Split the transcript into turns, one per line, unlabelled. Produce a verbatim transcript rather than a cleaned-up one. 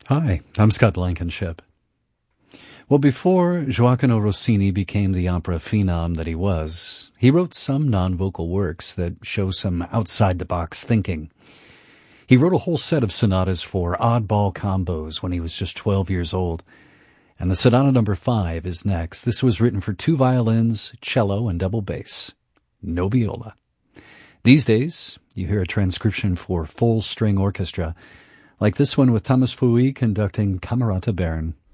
Hi, I'm Scott Blankenship. Well, before Gioacchino Rossini became the opera phenom that he was, he wrote some non-vocal works that show some outside-the-box thinking. He wrote a whole set of sonatas for oddball combos when he was just twelve years old, and the Sonata number five is next. This was written for two violins, cello, and double bass. No viola. These days, you hear a transcription for full string orchestra, like this one with Thomas Fouilly conducting Camerata Bern.